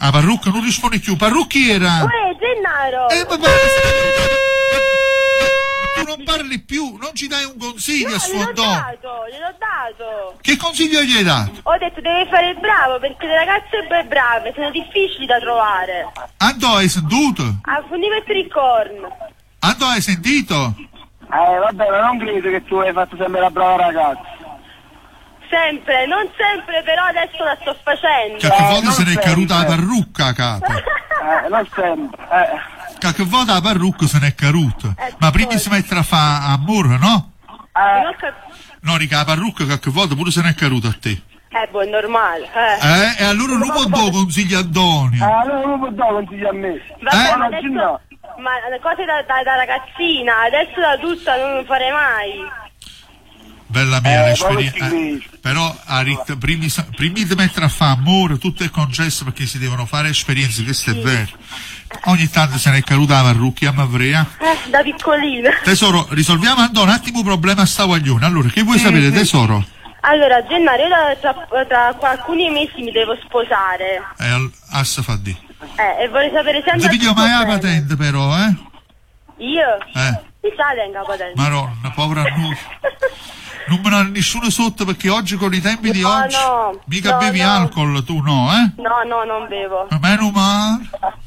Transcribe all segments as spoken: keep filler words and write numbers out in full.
La parrucca non risponde più. Parrucchiera! Uè, Gennaro! Eh, ma guarda, tu non parli più, non ci dai un consiglio No, a suo gliel'ho Antonio. dato, gliel'ho dato. Che consiglio gli hai dato? Ho detto deve fare il bravo perché le ragazze ben brave sono difficili da trovare. Anto, hai sentito? A fundi mettere il corno. Anto, hai sentito? Eh, vabbè, ma non credo che tu hai fatto sempre la brava ragazza. Sempre, non sempre, però adesso la sto facendo. Qualche Eh, volta non se n'è sempre. caduta la parrucca, capo. Eh, non sempre. Eh. Qualche volta la parrucca se n'è caduta. Eh, Ma prima poi. si mettere a fare amore, no? Non ho Eh, cap- No, rica, la parrucca qualche volta pure se n'è caduta a te. Eh, boh, è normale. Eh. Eh? E allora non può do consigli a Antonio. eh, allora non può dare consigli a me. Vabbè, Eh? ma Oggi adesso... no. Ma le cose da, da, da ragazzina, adesso da adulta non lo farei mai. Bella mia, Eh, l'esperienza. poi Eh, però a rit- primi, sa- primi di mettere a fare amore, tutto è concesso perché si devono fare esperienze, questo è vero. Ogni tanto se n'è caduta la parrucchia, ma vrea. Eh, da piccolina. Tesoro, risolviamo Antonio un attimo un problema a sta guaglione. Allora, che vuoi sapere, tesoro? Allora, Gennaro, io da- tra, tra alcuni mesi mi devo sposare. Eh, al- assa fa di. Eh, e vorrei sapere se Non ti andrà piglio tutto mai la bene. patente però, eh? Io? Eh. Mi sa tenga patente. Maronna, povera Annuccia. Non me ne ha nessuno sotto perché oggi con i tempi di No, oggi no, mica no, bevi no. alcol, tu no, eh? No, no, non bevo. Ma meno male.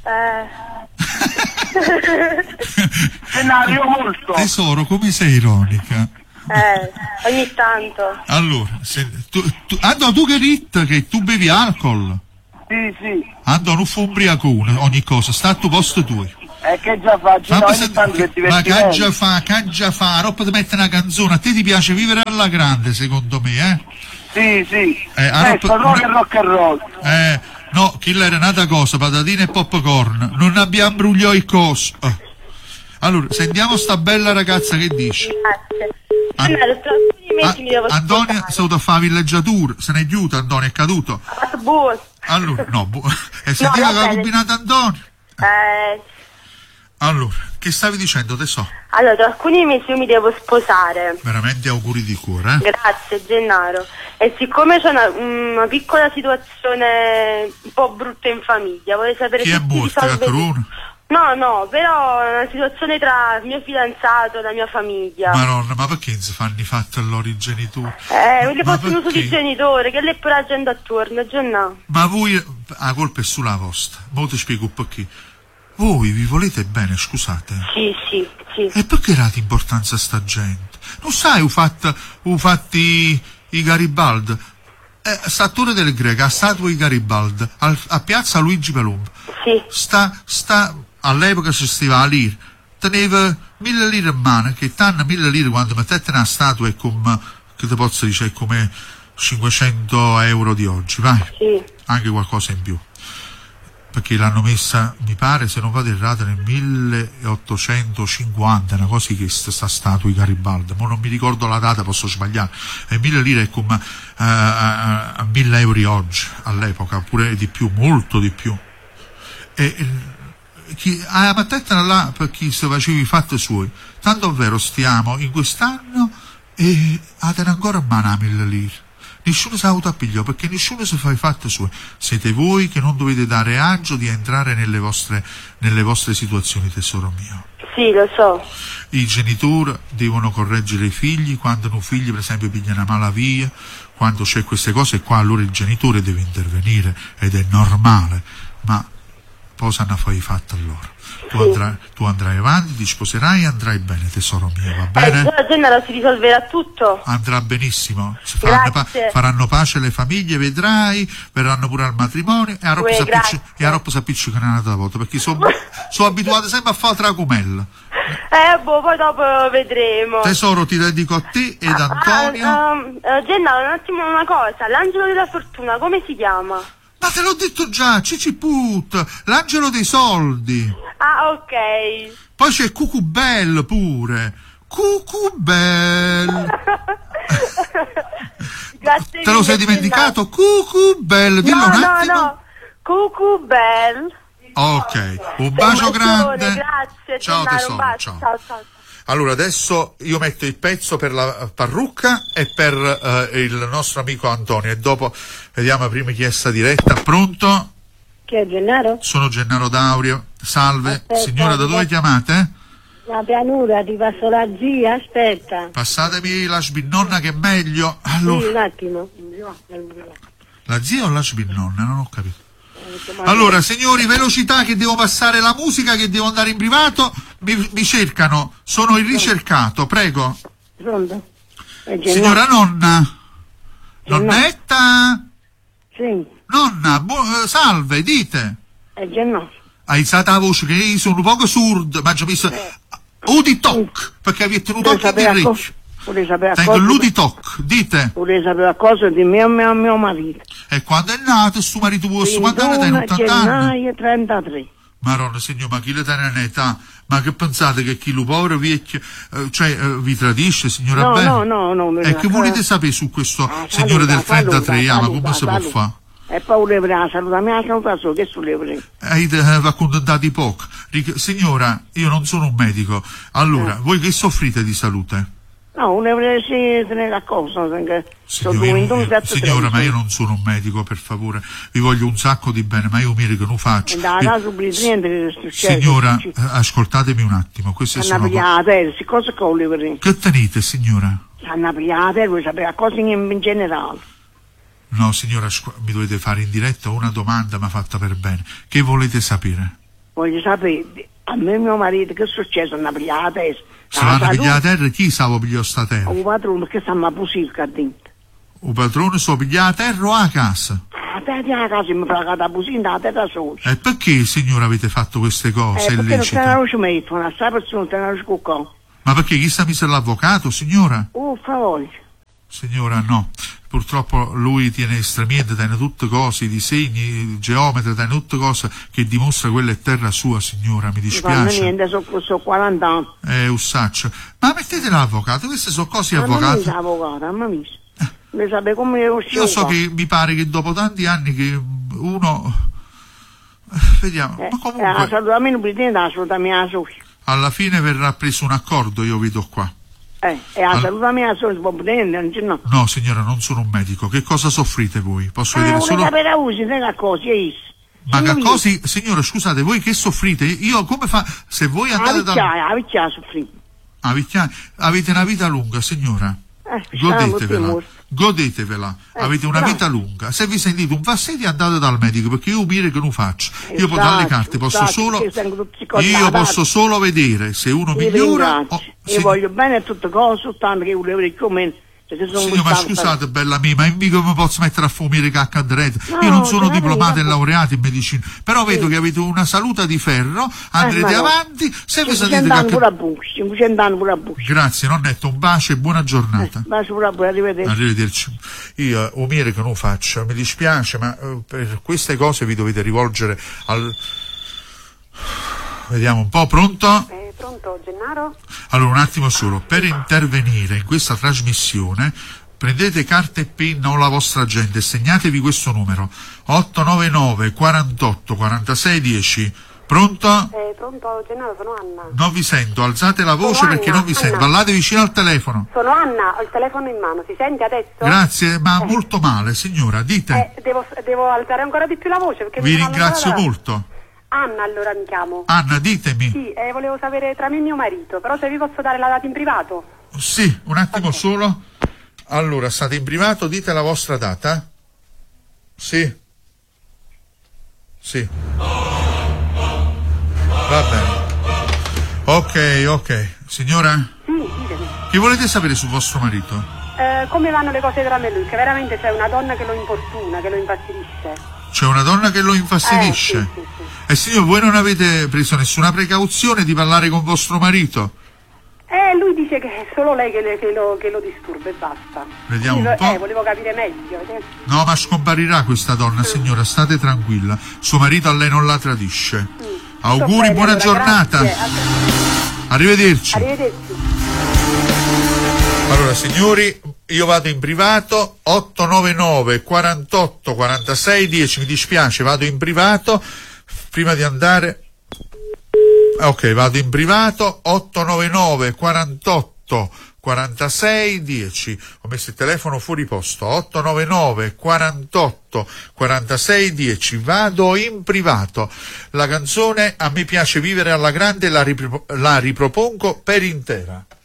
Eh, Se ne arrivo molto. Tesoro, come sei ironica? eh, ogni tanto. Allora, se, tu, tu, Antonio, tu che ritta che tu bevi alcol? Sì, sì. Antonio, non fu ubriacone, ogni cosa, sta a tu posto tuo. E che già faccio? Fammi Ogni sent- tanto che ti ma diverti. che già fa, che già fa, roba ti mette una canzone, a te ti piace vivere alla grande secondo me, eh? Sì, sì. Eh, ah, Festa, no, rock e no. rock and roll. Eh, no, quella era un'altra cosa, patatine e popcorn, non abbiamo brugliò il coso. Eh. Allora, sentiamo sta bella ragazza che dice. Grazie. Ah. Gennaro, tra alcuni Ah, mesi mi devo Antonio sposare. è stato a fare villeggiatura, se n'è giuto Antonio, è caduto. Ah, buono. Allora, no, bu- e sentiva va che ha bene. combinato Antonio. Eh, Allora, che stavi dicendo tesoro? allora, tra alcuni mesi io mi devo sposare. Veramente auguri di cuore, eh? Grazie Gennaro. E siccome c'è una, una piccola situazione un po' brutta in famiglia, vorrei sapere Chi se è si morto, risolve- Caccarone? No, no, però è una situazione tra il mio fidanzato e la mia famiglia. Maronna, ma perché non si fanno i fatti allora i genitori? Eh, le Ma possono su perché? di genitore, che le pure la gente attorno, Gennaro. Ma voi, la colpa è sulla vostra, mo ti spiego perché. Voi vi volete bene, scusate. Sì, sì, sì. E perché date importanza a sta gente? Non sai, ho fatto, ho fatti i Garibaldi. Eh, statura del Greco, a statua di Garibaldi, al- a piazza Luigi Palumbo. Sì. Sta, sta, all'epoca si stiva a lire, teneva mille lire in mano, che tanto mille lire quando mettete una statua è come, che ti posso dire, è come cinquecento euro di oggi, vai, Sì. anche qualcosa in più, perché l'hanno messa, mi pare, se non vado errato, nel milleottocentocinquanta, una cosa che sta, sta statua di Garibaldi, ma non mi ricordo la data, posso sbagliare, e mille lire è come eh, a, a mille euro oggi, all'epoca, pure di più, molto di più. E, e chi, ah, ma attenta là per chi si faceva i fatti suoi, tanto ovvero stiamo in quest'anno e avete ancora in mano a mille lire. Nessuno si autoappigliò perché nessuno si fa i fatti suoi. Siete voi che non dovete dare agio di entrare nelle vostre, nelle vostre situazioni, tesoro mio. Sì, lo so. I genitori devono correggere i figli quando un figlio per esempio piglia una mala via, quando c'è queste cose qua allora il genitore deve intervenire ed è normale, ma posano fare i fatti allora. Tu, Sì. andrai, tu andrai avanti, ti sposerai e andrai bene, tesoro mio, va Eh, bene? allora Gennaro si risolverà tutto. Andrà benissimo, si faranno, pa- Grazie. faranno pace le famiglie, vedrai, verranno pure al matrimonio e a Roppo Uè, si grazie. appicci- e a Roppo si appiccicano un'altra volta perché sono sono abituato sempre a fare tracumella. Eh, boh, poi dopo vedremo. Tesoro, ti dedico a te ed Antonio. Ah, ah, eh, Gennaro, un attimo una cosa. L'angelo della fortuna, come si chiama? Ma te l'ho detto già, Ciciput, l'angelo dei soldi. Ah, ok. Poi c'è Cucubel pure. Cucubel. Grazie Te lo sei mille, dimenticato? Cucubel, dillo No, un no, attimo. no. Cucu Bell. Ok, un bacio grande. Grazie, Ciao Gennaro, tesoro, un bacio. ciao. Ciao, ciao. Allora adesso io metto il pezzo per la parrucca e per eh, il nostro amico Antonio e dopo vediamo prima chi è sta diretta. Pronto? Chi è Gennaro? Sono Gennaro D'Aurio. Salve. Aspetta, Signora, da dove aspetta. chiamate? La pianura, ti passo la zia, aspetta. Passatemi la sbinnonna che è meglio. Sì, Allora, un attimo. la zia o la sbinnonna? Non ho capito. Allora, signori, velocità che devo passare la musica, che devo andare in privato. Mi, mi cercano. Sono il ricercato, prego. Pronto? È Gennaro? Signora nonna. Nonnetta. Sì, Nonna, bu- eh, salve, dite. è Gennaro. Hai alzato la voce che io sono un poco surdo, ma ci ho messo Udi Toc, perché vi è tenuto Vuole occhio di sapere a orecchio. cosa? Vuole sapere a Tengo cosa? l'Udi Toc, dite. Vuole sapere a cosa di mio, mio, mio marito. E quando è nato suo marito vostro, quando anni tiene? ottanta anni? gennaio trentatré. Maronna signor, ma chi le tiene in età? Ma che pensate che chi lo povero vecchio, eh, cioè eh, vi tradisce, signora No, bene? no, no, no. E che volete sapere su questo Ah, signore saluta, del trentatré? saluta, Ah, ma saluta, come si può saluta. fare? E poi voleva la saluta mia, saluta solo, che sulle voleva? Avete eh, accontentati poco. Ric- Signora, io non sono un medico. Allora, Eh. voi che soffrite di salute? No, voleva se ne raccosa, perché sono Signora, due io- in due, sette, signora, ma tre. io non sono un medico, per favore. Vi voglio un sacco di bene, ma io mire che non faccio. Da Vi- da subito niente che succede. Signora, eh, ascoltatemi un attimo. Queste Hanno sono cose. pigliato la terra, cosa che voleva? Che tenete, signora? Hanno pigliato la terra, vuoi sapere a cosa in, in generale. No, signora, scu- mi dovete fare in diretta una domanda, ma fatta per bene. Che volete sapere? Voglio sapere, a me e mio marito, che è successo? Hanno pigliato la terra. Se vanno a pigliare la terra, chi sa lo pigliò sta terra? Un padrone che sta a pusirca dentro. Un padrone so pigliare la terra o a casa? La terra a casa mi fa la pusina, la terra sola. E perché, signora, avete fatto queste cose Eh, perché non illecite? te la luce mettono, sta persona non te la luce cuccò. Ma perché chi sta mise l'avvocato, signora? Oh, favore. Signora, no. Purtroppo lui tiene estremiente, tiene tutte cose, i disegni, geometra, tiene tutte cose che dimostra quella è terra sua, signora, mi Non fanno dispiace. niente, sono so quaranta anni. Eh, Ussaccio. Ma mettete l'avvocato, queste sono cose Ma mi avvocate. sa avvocato, ma mi sa. Mi sa come ero Io so che mi pare che dopo tanti anni che uno... eh, Vediamo, Eh, ma eh, comunque assolutamente non pretende la saluta mia socia. alla fine verrà preso un accordo, io vedo qua. Eh, e la Al- saluta mia socia si può prendere, non c'è no. No, signora, non sono un medico. Che cosa soffrite voi? Posso Eh, vedere vuole solo... sapere a usi, non che cosa, è isso. Ma Sì, che io- cosa, signora, scusate, voi che soffrite? Io come fa... Se voi La andate da... vecchiaia, la vecchiaia soffrì. Ah, Vicchiani, avete una vita lunga, signora. Eh, Godetevela, stiamo godetevela. Eh, Avete una bravo. vita lunga. Se vi sentite un fastidio andate dal medico, perché io mire che non faccio. Io Esatto, dalle carte posso esatto, solo che tengo tutti io contatti. posso solo vedere se uno Io migliora ringrazio. o Io se- voglio bene a tutte cose, soltanto che volevo dire più o meno. Perché sono Signor, ma costante. scusate, bella mia, ma mica mi posso mettere a fumare cacca a dredda. No, Io non sono te la diplomato e prego. laureato in medicina, però vedo che avete una salute di ferro, andrete Eh, ma no. avanti, se vi sentite cinquecento anni pure cacca... a bucci, cinquecento anni pure a bucci. Grazie, nonnetto, un bacio e buona giornata. Bacio pure a bucci, arrivederci. Arrivederci. Io un mire che non faccio, mi dispiace, ma eh, per queste cose vi dovete rivolgere al... Vediamo un po', pronto? Eh, pronto, Gennaro? Allora, un attimo solo, per intervenire in questa trasmissione prendete carta e penna o la vostra agenda e segnatevi questo numero otto nove nove quarantotto quarantasei dieci. Pronto? Eh, pronto, Gennaro, sono Anna. Non vi sento, alzate la voce Sono perché Anna, non vi sento, Anna. parlate vicino al telefono. Sono Anna, ho il telefono in mano, si sente adesso? Grazie, ma Eh. molto male, signora, dite. Eh, devo, devo alzare ancora di più la voce perché Vi mi sono ringrazio allontanata. molto. Anna, allora mi chiamo. Anna, ditemi. Sì, eh, volevo sapere tra me e mio marito, però se vi posso dare la data in privato. Sì, un attimo Ok. solo. Allora, state in privato, dite la vostra data. Sì. Sì. Va bene. Ok, ok. Signora, Sì, ditemi. che volete sapere sul vostro marito? Eh, come vanno le cose tra me e lui? Che veramente c'è una donna che lo importuna, che lo infastidisce. C'è una donna che lo infastidisce. Eh, sì, sì, sì. E signor, voi non avete preso nessuna precauzione di parlare con vostro marito? Eh, lui dice che è solo lei che, le- che lo, che lo disturba e basta. Vediamo Quindi, un po'. Eh, volevo capire meglio. eh. No, ma scomparirà questa donna, signora, state tranquilla. Suo marito a lei non la tradisce. Auguri, Bene, buona allora, giornata. grazie. A- Arrivederci. Arrivederci. Allora, signori, io vado in privato, otto nove nove quarantotto quarantasei dieci, mi dispiace, vado in privato, prima di andare... Ok, vado in privato, otto nove nove quarantotto quarantasei dieci. Ho messo il telefono fuori posto, otto nove nove quarantotto quarantasei dieci. Vado in privato. La canzone A me piace vivere alla grande la, ripro- la ripropongo per intera.